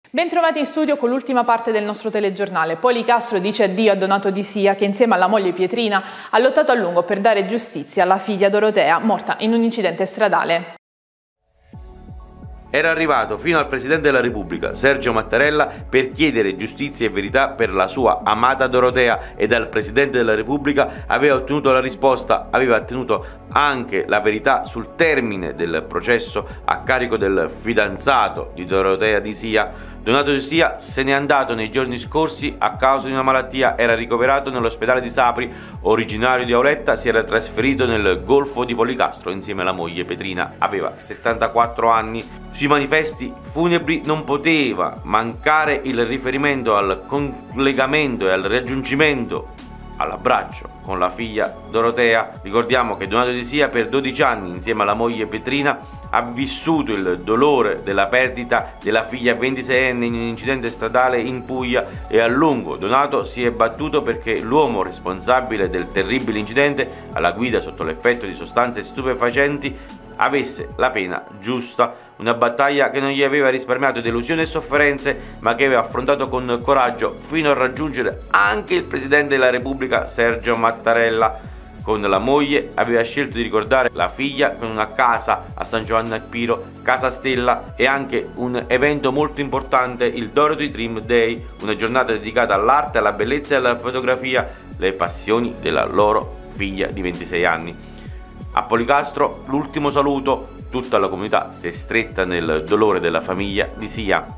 Bentrovati in studio con l'ultima parte del nostro telegiornale. Policastro dice addio a Donato Di Sia, che insieme alla moglie Pietrina ha lottato a lungo per dare giustizia alla figlia Dorotea, morta in un incidente stradale. Era arrivato fino al Presidente della Repubblica, Sergio Mattarella, per chiedere giustizia e verità per la sua amata Dorotea, e dal Presidente della Repubblica aveva ottenuto la risposta, aveva ottenuto anche la verità sul termine del processo a carico del fidanzato di Dorotea Di Sia. Donato Di Sia se n'è andato nei giorni scorsi a causa di una malattia, era ricoverato nell'ospedale di Sapri, originario di Auletta, si era trasferito nel Golfo di Policastro insieme alla moglie Pietrina, aveva 74 anni. Sui manifesti funebri non poteva mancare il riferimento al collegamento e al raggiungimento, all'abbraccio con la figlia Dorotea. Ricordiamo che Donato Di Sia per 12 anni insieme alla moglie Pietrina ha vissuto il dolore della perdita della figlia 26enne in un incidente stradale in Puglia, e a lungo Donato si è battuto perché l'uomo responsabile del terribile incidente, alla guida sotto l'effetto di sostanze stupefacenti, avesse la pena giusta. Una battaglia che non gli aveva risparmiato delusioni e sofferenze, ma che aveva affrontato con coraggio fino a raggiungere anche il Presidente della Repubblica Sergio Mattarella. Con la moglie aveva scelto di ricordare la figlia con una casa a San Giovanni al Piro, Casa Stella, e anche un evento molto importante, il Dorothy Dream Day, una giornata dedicata all'arte, alla bellezza e alla fotografia, le passioni della loro figlia di 26 anni. A Policastro l'ultimo saluto, tutta la comunità si è stretta nel dolore della famiglia Di Sia.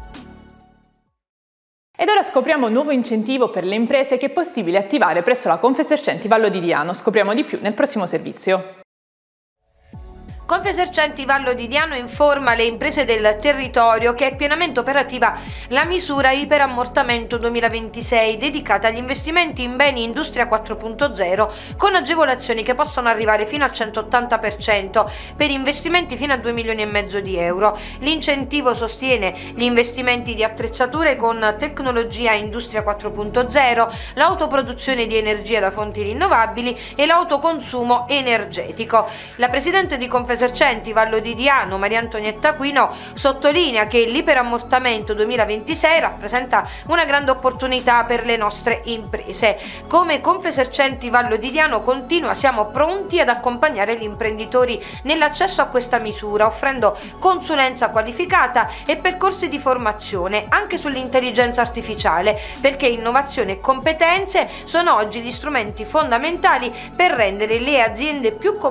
Ed ora scopriamo un nuovo incentivo per le imprese che è possibile attivare presso la Confesercenti Vallo di Diano. Scopriamo di più nel prossimo servizio. Confesercenti Vallo di Diano informa le imprese del territorio che è pienamente operativa la misura Iperammortamento 2026 dedicata agli investimenti in beni Industria 4.0 con agevolazioni che possono arrivare fino al 180% per investimenti fino a 2,5 milioni di euro. L'incentivo sostiene gli investimenti di attrezzature con tecnologia Industria 4.0, l'autoproduzione di energia da fonti rinnovabili e l'autoconsumo energetico. La presidente di Confesercenti Vallo di Diano, Maria Antonietta Aquino, sottolinea che l'Iperammortamento 2026 rappresenta una grande opportunità per le nostre imprese. Come Confesercenti Vallo di Diano continua, siamo pronti ad accompagnare gli imprenditori nell'accesso a questa misura, offrendo consulenza qualificata e percorsi di formazione anche sull'intelligenza artificiale, perché innovazione e competenze sono oggi gli strumenti fondamentali per rendere le aziende più competitive